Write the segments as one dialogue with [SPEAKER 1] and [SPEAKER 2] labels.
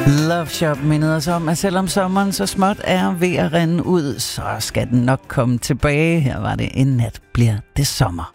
[SPEAKER 1] Love Shop mindede os om, at selvom sommeren så småt er ved at rinde ud, så skal den nok komme tilbage. Her var det en nat bliver det sommer.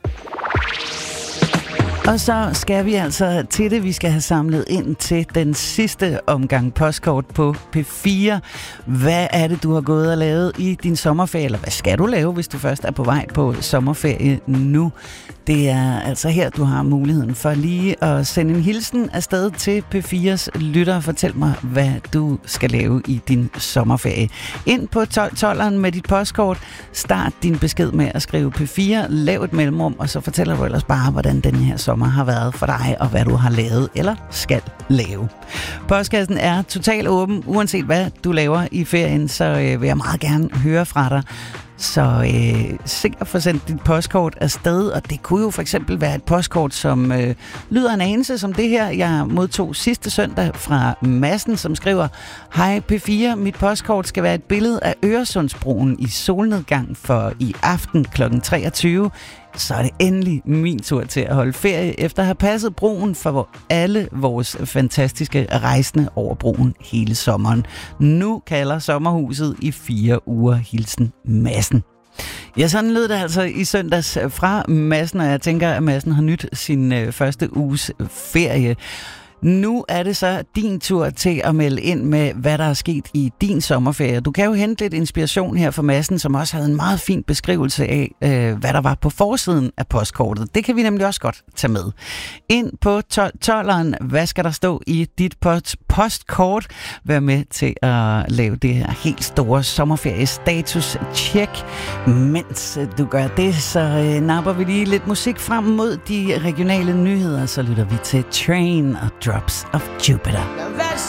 [SPEAKER 1] Og så skal vi altså til det. Vi skal have samlet ind til den sidste omgang postkort på P4. Hvad er det, du har gået og lavet i din sommerferie? Eller hvad skal du lave, hvis du først er på vej på sommerferie nu? Det er altså her, du har muligheden for lige at sende en hilsen afsted til P4's lytter og fortæl mig, hvad du skal lave i din sommerferie. Ind på 12-12'eren med dit postkort. Start din besked med at skrive P4. Lav et mellemrum, og så fortæller du ellers bare, hvordan den her sommer har været for dig, og hvad du har lavet eller skal lave. Postkassen er totalt åben. Uanset hvad du laver i ferien, så vil jeg meget gerne høre fra dig. Så se at få sendt dit postkort afsted, og det kunne jo for eksempel være et postkort, som lyder en anelse som det her, jeg modtog sidste søndag fra Madsen, som skriver: Hej P4, mit postkort skal være et billede af Øresundsbroen i solnedgang, for i aften kl. 23. Så er det endelig min tur til at holde ferie, efter at have passet broen for alle vores fantastiske rejsende over broen hele sommeren. Nu kalder sommerhuset i 4 uger. Hilsen Madsen. Ja, sådan lød det altså i søndags fra Madsen, og jeg tænker, at Madsen har nyt sin første uges ferie. Nu er det så din tur til at melde ind med, hvad der er sket i din sommerferie. Du kan jo hente lidt inspiration her fra Madsen, som også havde en meget fin beskrivelse af, hvad der var på forsiden af postkortet. Det kan vi nemlig også godt tage med. Ind på 12'eren, hvad skal der stå i dit postkort? Vær med til at lave det her helt store sommerferie-status-check. Mens du gør det, så napper vi lige lidt musik frem mod de regionale nyheder, så lytter vi til Train og Drops of Jupiter.
[SPEAKER 2] Now that's